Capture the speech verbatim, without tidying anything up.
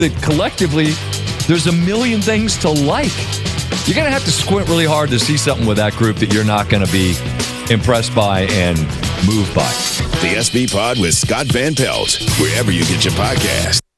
that collectively there's a million things to like. You're going to have to squint really hard to see something with that group that you're not going to be impressed by and moved by. The S B Pod with Scott Van Pelt, wherever you get your podcast.